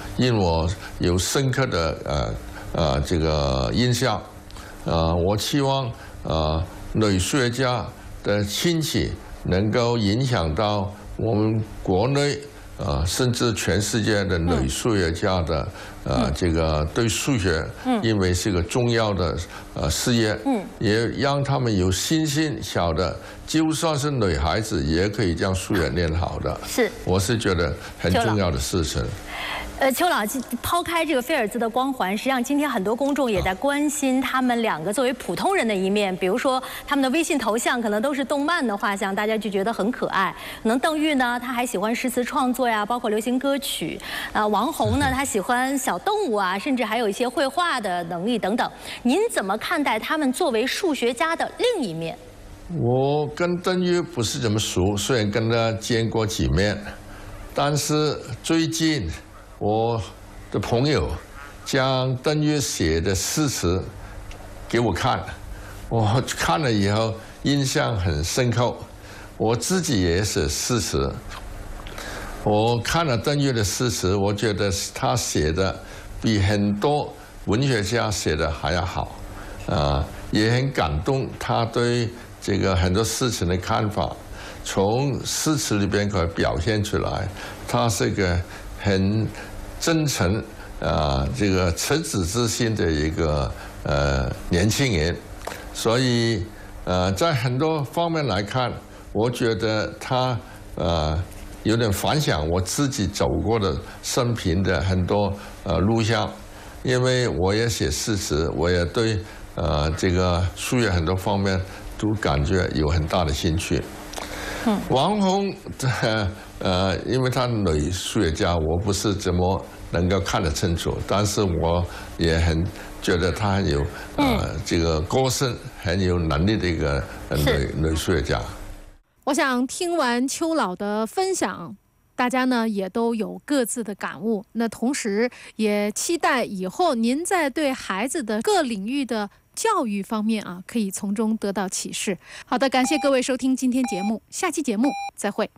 令我有深刻的这个印象。我期望女数学家的兴起能够影响到我们国内甚至全世界的女数学家的这个对数学，因为是个重要的事业，也让他们有信心，晓得就算是女孩子也可以将数学练好的。是，我是觉得很重要的事情。 邱老，抛开这个菲尔兹的光环，实际上今天很多公众也在关心他们两个作为普通人的一面。比如说他们的微信头像可能都是动漫的画像，大家就觉得很可爱。可能邓玉呢，他还喜欢诗词创作呀，包括流行歌曲。王红呢，他喜欢小动物啊，甚至还有一些绘画的能力等等。您怎么看待他们作为数学家的另一面？ 我跟邓玉不是怎么熟，虽然跟他见过几面，但是最近我的朋友将邓玉写的诗词给我看，我看了以后印象很深刻。我自己也写诗词，我看了邓玉的诗词，我觉得他写的比很多文学家写的还要好，也很感动。他对这个很多事情的看法，从诗词里边可以表现出来。他是一个很真诚这个赤子之心的一个年轻人，所以在很多方面来看，我觉得他有点反响我自己走过的生平的很多录像，因为我也写诗词，我也对这个数学很多方面都感觉有很大的兴趣。王红因为她女数学家，我不是怎么能够看得清楚，但是我也很觉得她很有这个个性，很有能力的一个女数学家。 我想听完邱老的分享，大家呢也都有各自的感悟。那同时也期待以后您在对孩子的各领域的教育方面可以从中得到启示。好的，感谢各位收听今天节目，下期节目再会。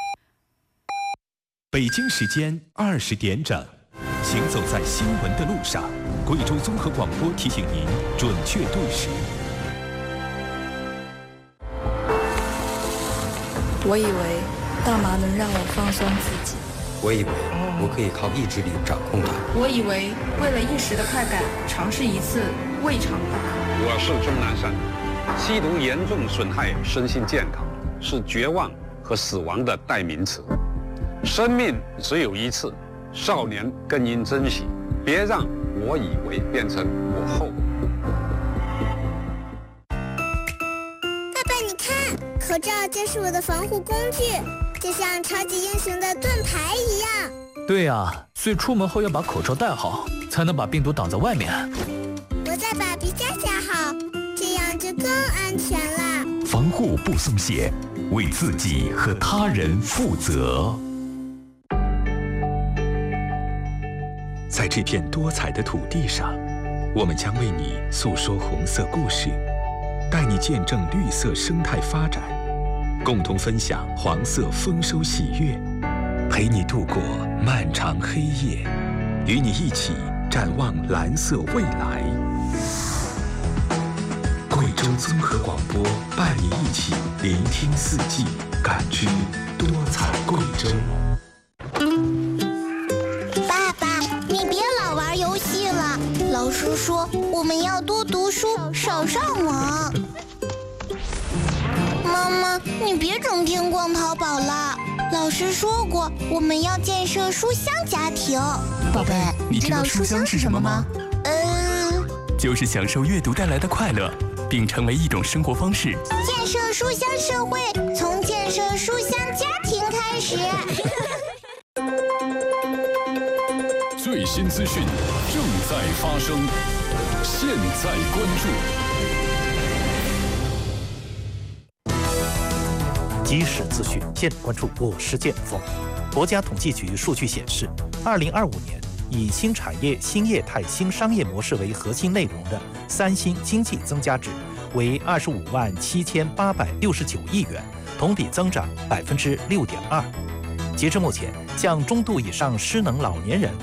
北京时间20点整，行走在新闻的路上，贵州综合广播提醒您准确对时。 我以为大麻能让我放松自己， 我以为我可以靠意志力掌控它， 我以为为了一时的快感，尝试一次未尝不可。 我是钟南山，吸毒严重损害身心健康，是绝望和死亡的代名词。生命只有一次，少年更应珍惜，别让我以为变成我后。 爸爸，你看，口罩就是我的防护工具，就像超级英雄的盾牌一样。 对呀，所以出门后要把口罩戴好，才能把病毒挡在外面。 我再把皮夹好，这样就更安全了。 防护不松懈，为自己和他人负责。在这片多彩的土地上，我们将为你诉说红色故事，带你见证绿色生态发展，共同分享黄色丰收喜悦，陪你度过漫长黑夜，与你一起展望蓝色未来。贵州综合广播伴你一起聆听四季，感知多彩贵州。 爸爸，你别老玩游戏了，老师说我们要多读书，少上网。妈妈，你别整天逛淘宝了，老师说过我们要建设书香家庭。 宝贝，你知道书香是什么吗？就是享受阅读带来的快乐，并成为一种生活方式。 建设书香社会，从建设书香家庭开始。 最新资讯正在发生，现在关注。即时资讯，现关注。我是建峰。国家统计局数据显示，2025年以新产业、新业态、新商业模式为核心内容的3新经济增加值为257869亿元，同比增长6.2%。截至目前，向中度以上失能老年人